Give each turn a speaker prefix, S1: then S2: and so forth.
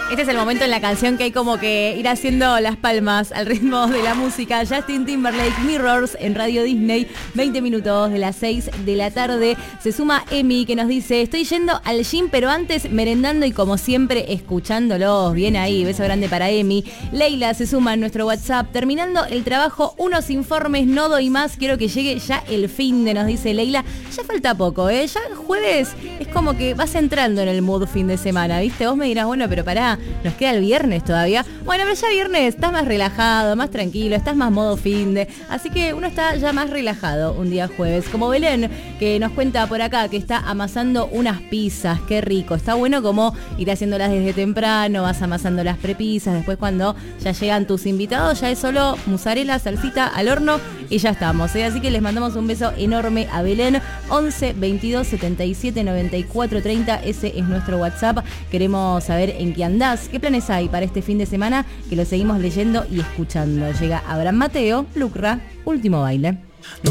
S1: Este es el momento en la canción que hay como que ir haciendo las palmas al ritmo de la música. Justin Timberlake, Mirrors en Radio Disney, 20 minutos de las 6 de la tarde. Se suma Emi que nos dice, estoy yendo al gym, pero antes merendando y como siempre escuchándolos. Bien ahí, beso grande para Emi. Leila se suma en nuestro WhatsApp. Terminando el trabajo, unos informes, no doy más, quiero que llegue ya el fin de, nos dice Leila. Ya falta poco, ¿eh? Ya jueves es como que vas entrando en el mood fin de semana, ¿viste? Vos me dirás, bueno, pero pará, nos queda el viernes todavía. Bueno, pero ya viernes estás más relajado, más tranquilo, estás más modo fin de. Así que uno está ya más relajado un día jueves. Como Belén, que nos cuenta por acá que está amasando unas pizzas. Qué rico. Está bueno como ir haciéndolas desde temprano, vas amasando las prepizzas. Después cuando ya llegan tus invitados, ya es solo mozzarella, salsita al horno y ya estamos, ¿eh? Así que les mandamos un beso enorme a Belén. 11 22 77 94 30. Ese es nuestro WhatsApp. Queremos saber en qué andás. ¿Qué planes hay para este fin de semana? Que lo seguimos leyendo y escuchando. Llega Abraham Mateo, Lucra, Último Baile.